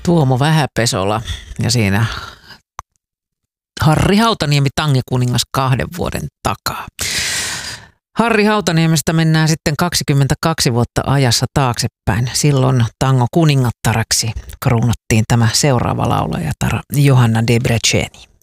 Tuomo Vähäpesola ja siinä Harri Hautaniemi Tangekuningas 2 vuoden takaa. Harri Hautaniemestä mennään sitten 22 vuotta ajassa taaksepäin. Silloin tango kuningattaraksi kruunattiin tämä seuraava laulajatar Johanna Debreceni.